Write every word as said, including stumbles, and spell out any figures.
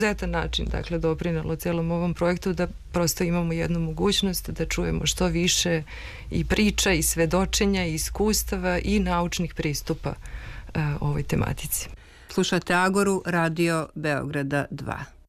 izuzetan način, dakle, doprinelo celom ovom projektu da prosto imamo jednu mogućnost da čujemo što više i priča i svedočenja i iskustava i naučnih pristupa uh, ovoj tematici. Slušate Agoru, Radio Beograda dva.